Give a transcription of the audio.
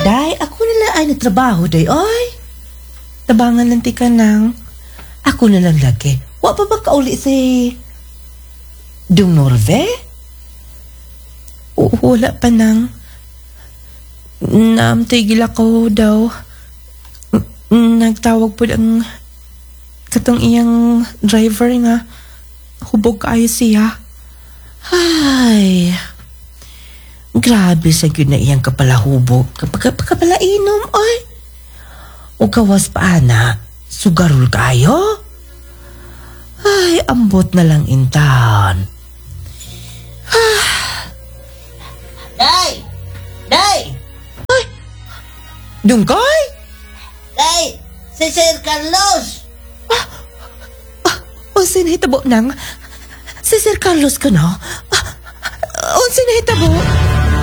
Day, ako nila ay nagtrabaho, day, oy. Tabangan lang ti ka nang. Ako na lang lagi. Wa pa ba kauli si Dung Norve? Wala pa nang. Naamtigil ako daw. Nagtawag po ang katong iyang driver nga. Hubog kayo siya. Ay, grabe sa yun na iyang kapalahubog. Kapalainom, oy. O kawas pa na, sugarul kayo? Ay, ambot na lang intan. Day! Day! Ay, Dungkoy? Day! Si Sir Carlos! O sinahitabo nang, si Sir Carlos ka no? O sinahitabo?